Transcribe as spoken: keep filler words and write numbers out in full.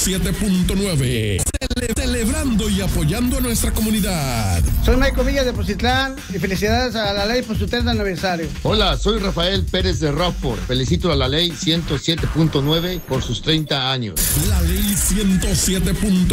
siete punto nueve. Cele- celebrando y apoyando a nuestra comunidad. Soy Michael Villa de Poncitlán y felicidades a la ley por su treinta aniversario. Hola, soy Rafael Pérez de Rockford. Felicito a la ley ciento siete punto nueve por sus treinta años. La ley ciento siete punto